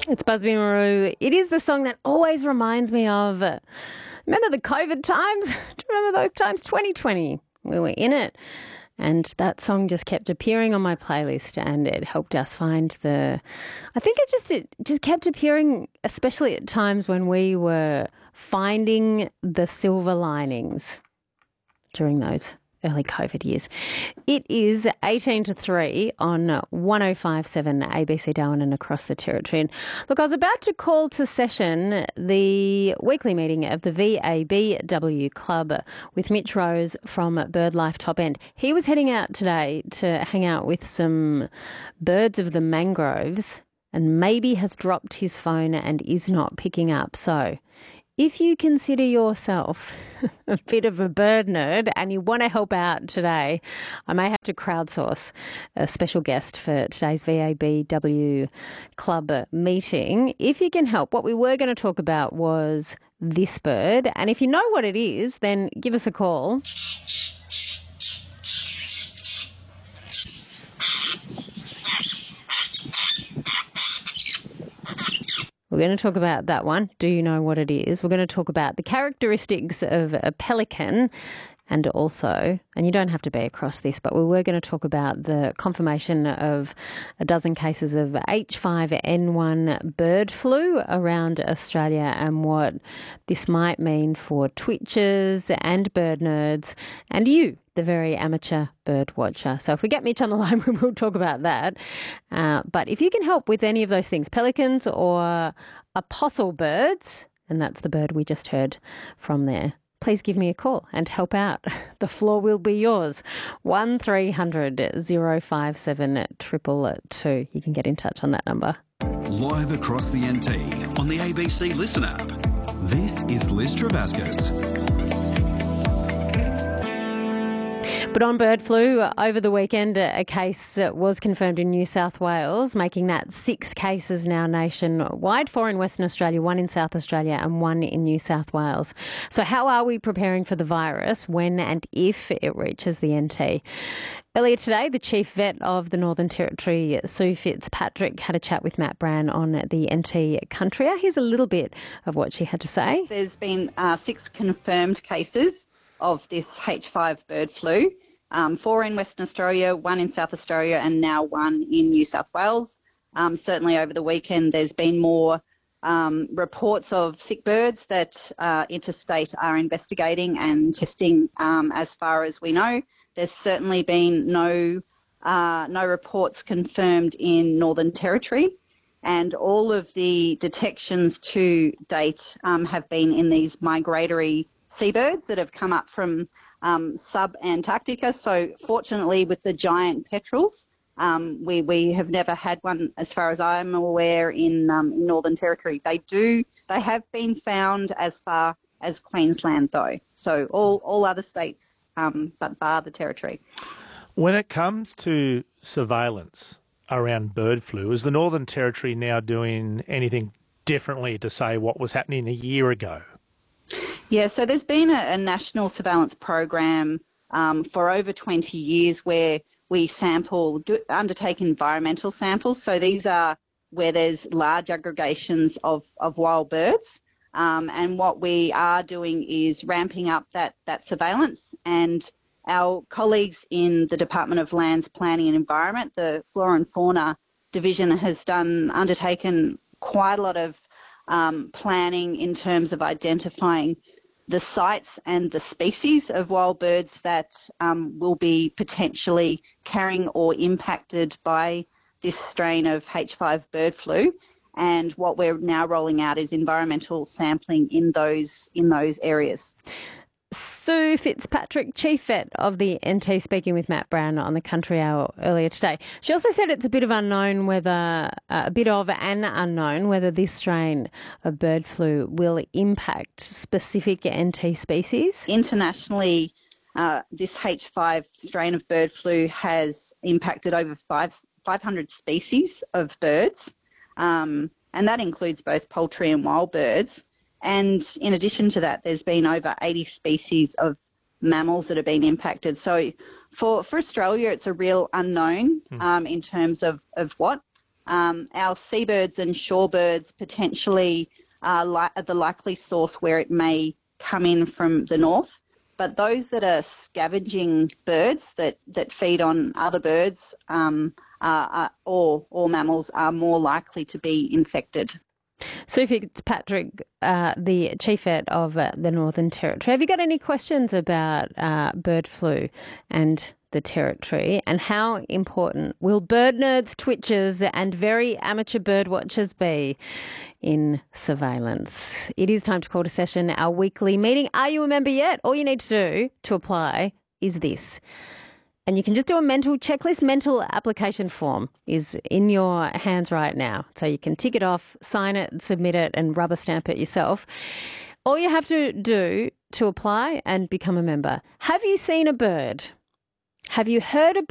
It's Busby Marou. It is the song that always reminds me of, remember the COVID times? Do you remember those times? 2020, we were in it. And that song just kept appearing on my playlist, and it helped us find it just kept appearing, especially at times when we were finding the silver linings during those early COVID years. It is 18 to 3 on 105.7 ABC Darwin and across the Territory. And look, I was about to call to session the weekly meeting of the VABW Club with Mitch Rose from BirdLife Top End. He was heading out today to hang out with some birds of the mangroves and maybe has dropped his phone and is not picking up. So if you consider yourself a bit of a bird nerd and you want to help out today, I may have to crowdsource a special guest for today's VABW Club meeting. If you can help, what we were going to talk about was this bird. And if you know what it is, then give us a call. We're going to talk about that one. Do you know what it is? We're going to talk about the characteristics of a pelican and also, and you don't have to be across this, but we were going to talk about the confirmation of a dozen cases of H5N1 bird flu around Australia and what this might mean for twitchers and bird nerds and you, the very amateur bird watcher. So if we get Mitch on the line, we will talk about that. But if you can help with any of those things, pelicans or apostle birds, and that's the bird we just heard from there, please give me a call and help out. The floor will be yours. 1300 057 222. You can get in touch on that number. Live across the NT on the ABC Listen app. This is Liz Travascus. But on bird flu, over the weekend, a case was confirmed in New South Wales, making that 6 cases now nationwide, 4 in Western Australia, 1 in South Australia and 1 in New South Wales. So how are we preparing for the virus when and if it reaches the NT? Earlier today, the Chief Vet of the Northern Territory, Sue Fitzpatrick, had a chat with Matt Brand on the NT Country. Here's a little bit of what she had to say. There's been 6 confirmed cases of this H5 bird flu, 4 in Western Australia, 1 in South Australia and now 1 in New South Wales. Certainly over the weekend there's been more reports of sick birds that Interstate are investigating and testing as far as we know. There's certainly been no reports confirmed in Northern Territory, and all of the detections to date have been in these migratory seabirds that have come up from sub-Antarctica. So fortunately with the giant petrels, we have never had one, as far as I'm aware, in Northern Territory. They have been found as far as Queensland though. So all other states but bar the Territory. When it comes to surveillance around bird flu, is the Northern Territory now doing anything differently to say what was happening a year ago? Yeah, so there's been a national surveillance program for over 20 years where we undertake environmental samples. So these are where there's large aggregations of wild birds. And what we are doing is ramping up that surveillance. And our colleagues in the Department of Lands, Planning and Environment, the Flora and Fauna Division, has undertaken quite a lot of planning in terms of identifying the sites and the species of wild birds that will be potentially carrying or impacted by this strain of H5 bird flu. And what we're now rolling out is environmental sampling in those areas. Sue Fitzpatrick, Chief Vet of the NT, speaking with Matt Brown on the Country Hour earlier today. She also said it's a bit of an unknown whether this strain of bird flu will impact specific NT species. Internationally, this H5 strain of bird flu has impacted over 500 species of birds, and that includes both poultry and wild birds. And in addition to that, there's been over 80 species of mammals that have been impacted. So for Australia, it's a real unknown in terms of what. Our seabirds and shorebirds potentially are the likely source where it may come in from the north. But those that are scavenging birds that feed on other birds or mammals are more likely to be infected. Sophie Fitzpatrick, the Chief Vet of the Northern Territory. Have you got any questions about bird flu and the Territory, and how important will bird nerds, twitchers and very amateur bird watchers be in surveillance? It is time to call to session our weekly meeting. Are you a member yet? All you need to do to apply is this. And you can just do a mental checklist. Mental application form is in your hands right now. So you can tick it off, sign it, submit it and rubber stamp it yourself. All you have to do to apply and become a member. Have you seen a bird? Have you heard a bird?